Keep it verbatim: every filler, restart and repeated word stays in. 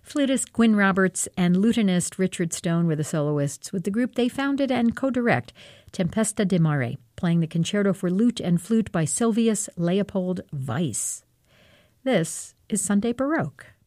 Flutist Gwyn Roberts and lutenist Richard Stone were the soloists with the group they founded and co-direct, Tempesta di Mare, playing the concerto for lute and flute by Silvius Leopold Weiss. This is Sunday Baroque.